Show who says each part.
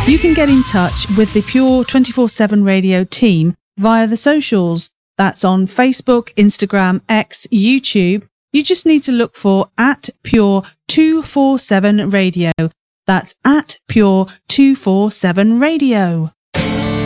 Speaker 1: You can get in touch with the Pure 24/7 Radio team via the socials. That's on Facebook, Instagram, X, YouTube. You just need to look for @Pure 247 Radio. That's @Pure 247 Radio.